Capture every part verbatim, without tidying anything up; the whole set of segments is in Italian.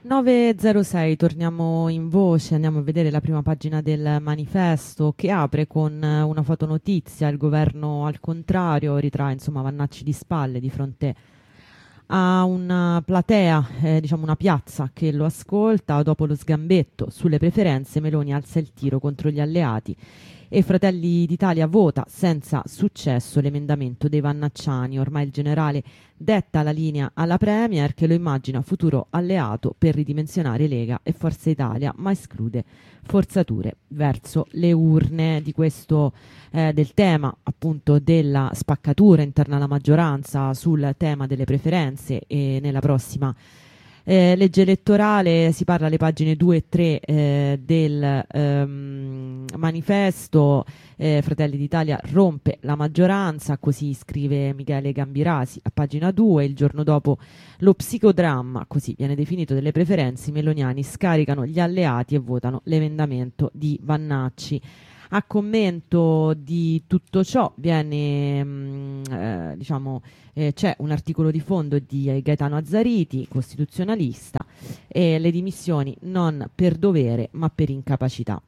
nove e zero sei, torniamo in voce, andiamo a vedere la prima pagina del manifesto che apre con eh, una fotonotizia, il governo al contrario, ritrae insomma Vannacci di spalle di fronte a una platea, eh, diciamo una piazza che lo ascolta. Dopo lo sgambetto sulle preferenze, Meloni alza il tiro contro gli alleati e Fratelli d'Italia vota senza successo l'emendamento dei Vannacciani. Ormai il generale detta la linea alla Premier, che lo immagina futuro alleato per ridimensionare Lega e Forza Italia, ma esclude forzature verso le urne. Di questo eh, del tema appunto della spaccatura interna alla maggioranza sul tema delle preferenze, e nella prossima eh, legge elettorale si parla alle pagine due e tre eh, del ehm, manifesto. eh, Fratelli d'Italia rompe la maggioranza, così scrive Michele Gambirasi a pagina due. Il giorno dopo lo psicodramma, così viene definito, delle preferenze, i meloniani scaricano gli alleati e votano l'emendamento di Vannacci. A commento di tutto ciò viene, mh, eh, diciamo, eh, c'è un articolo di fondo di eh, Gaetano Azzariti, costituzionalista, e le dimissioni non per dovere ma per incapacità.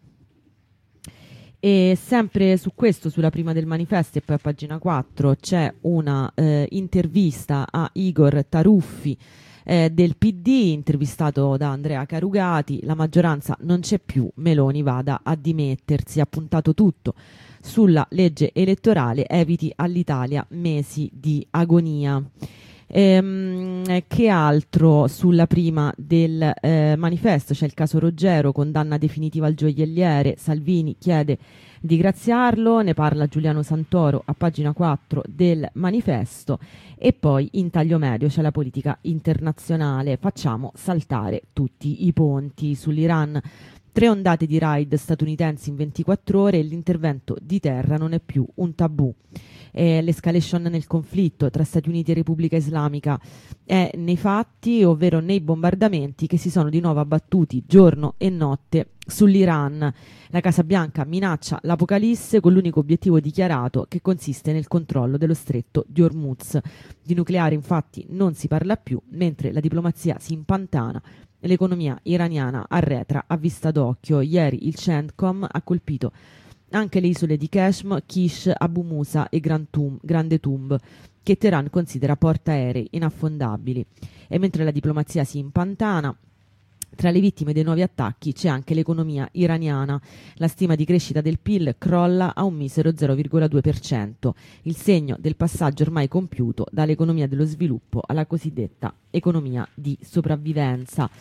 E sempre su questo, sulla prima del manifesto e poi a pagina quattro, c'è una eh, intervista a Igor Taruffi eh, del P D, intervistato da Andrea Carugati. La maggioranza non c'è più, Meloni vada a dimettersi, ha puntato tutto sulla legge elettorale, eviti all'Italia mesi di agonia. Ehm, che altro sulla prima del eh, manifesto? C'è il caso Roggero, condanna definitiva al gioielliere, Salvini chiede di graziarlo, ne parla Giuliano Santoro a pagina quattro del manifesto. E poi in taglio medio c'è la politica internazionale, facciamo saltare tutti i ponti. Sull'Iran, tre ondate di raid statunitensi in ventiquattro ore e l'intervento di terra non è più un tabù. Eh, l'escalation nel conflitto tra Stati Uniti e Repubblica Islamica è nei fatti, ovvero nei bombardamenti che si sono di nuovo abbattuti giorno e notte sull'Iran. La Casa Bianca minaccia l'apocalisse con l'unico obiettivo dichiarato, che consiste nel controllo dello stretto di Hormuz. Di nucleare infatti non si parla più, mentre la diplomazia si impantana. L'economia iraniana arretra a vista d'occhio. Ieri il CENTCOM ha colpito anche le isole di Kashmir, Kish, Abu Musa e Grand Tum, Grande Tumb, che Teheran considera portaerei inaffondabili. E mentre la diplomazia si impantana, tra le vittime dei nuovi attacchi c'è anche l'economia iraniana. La stima di crescita del P I L crolla a un misero zero virgola due per cento, il segno del passaggio ormai compiuto dall'economia dello sviluppo alla cosiddetta economia di sopravvivenza.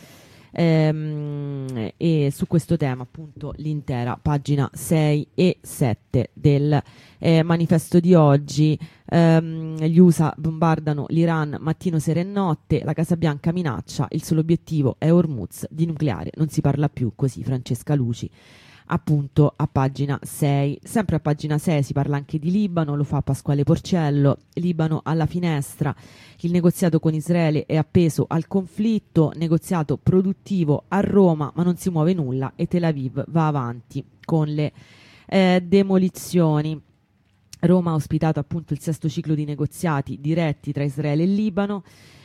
Ehm, e su questo tema appunto l'intera pagina sei e sette del eh, manifesto di oggi. Ehm, gli U S A bombardano l'Iran mattino, sera e notte, la Casa Bianca minaccia, il solo obiettivo è Hormuz, di nucleare non si parla più, così Francesca Luci appunto a pagina sei. Sempre a pagina sei si parla anche di Libano, lo fa Pasquale Porcello. Libano alla finestra, il negoziato con Israele è appeso al conflitto, negoziato produttivo a Roma ma non si muove nulla e Tel Aviv va avanti con le eh, demolizioni. Roma ha ospitato appunto il sesto ciclo di negoziati diretti tra Israele e Libano,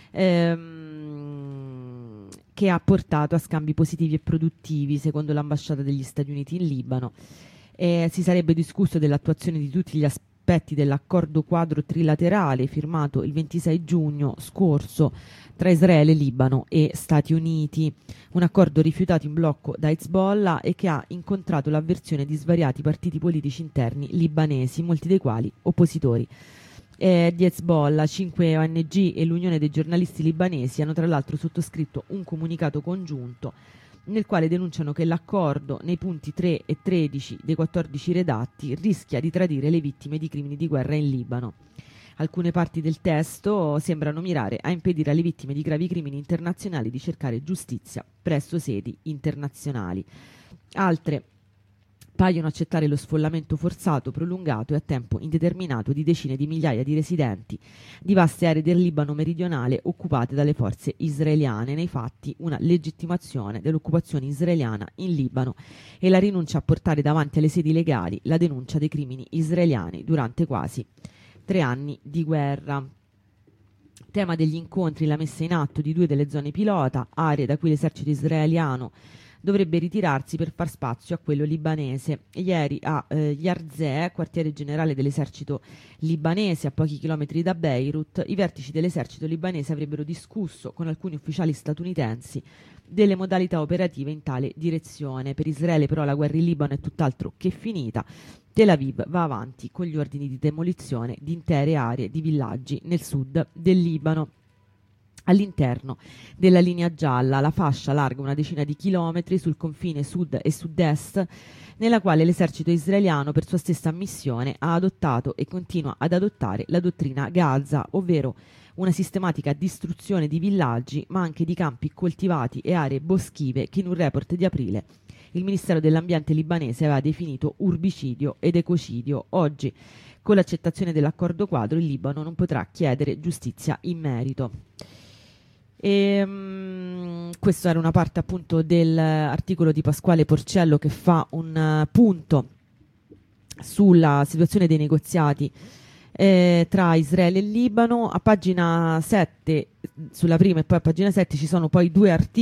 ehm, che ha portato a scambi positivi e produttivi, secondo l'ambasciata degli Stati Uniti in Libano. Eh, si sarebbe discusso dell'attuazione di tutti gli aspetti dell'accordo quadro trilaterale firmato il ventisei giugno scorso tra Israele, Libano e Stati Uniti, un accordo rifiutato in blocco da Hezbollah e che ha incontrato l'avversione di svariati partiti politici interni libanesi, molti dei quali oppositori Eh, di Hezbollah. Cinque O N G e l'Unione dei giornalisti libanesi hanno tra l'altro sottoscritto un comunicato congiunto nel quale denunciano che l'accordo nei punti tre e tredici dei quattordici redatti rischia di tradire le vittime di crimini di guerra in Libano. Alcune parti del testo sembrano mirare a impedire alle vittime di gravi crimini internazionali di cercare giustizia presso sedi internazionali. Altre paiono accettare lo sfollamento forzato, prolungato e a tempo indeterminato di decine di migliaia di residenti di vaste aree del Libano meridionale occupate dalle forze israeliane. Nei fatti una legittimazione dell'occupazione israeliana in Libano e la rinuncia a portare davanti alle sedi legali la denuncia dei crimini israeliani durante quasi tre anni di guerra. Tema degli incontri, la messa in atto di due delle zone pilota, aree da cui l'esercito israeliano dovrebbe ritirarsi per far spazio a quello libanese. Ieri a eh, Yarzeh, quartiere generale dell'esercito libanese a pochi chilometri da Beirut, i vertici dell'esercito libanese avrebbero discusso con alcuni ufficiali statunitensi delle modalità operative in tale direzione. Per Israele però la guerra in Libano è tutt'altro che finita. Tel Aviv va avanti con gli ordini di demolizione di intere aree di villaggi nel sud del Libano. All'interno della linea gialla, la fascia larga una decina di chilometri sul confine sud e sud-est, nella quale l'esercito israeliano, per sua stessa ammissione, ha adottato e continua ad adottare la dottrina Gaza, ovvero una sistematica distruzione di villaggi, ma anche di campi coltivati e aree boschive che in un report di aprile il Ministero dell'Ambiente libanese aveva definito urbicidio ed ecocidio. Oggi, con l'accettazione dell'accordo quadro, il Libano non potrà chiedere giustizia in merito. E, um, questo era una parte appunto dell'articolo di Pasquale Porcello che fa un uh, punto sulla situazione dei negoziati eh, tra Israele e Libano. A pagina sette, sulla prima e poi a pagina sette ci sono poi due articoli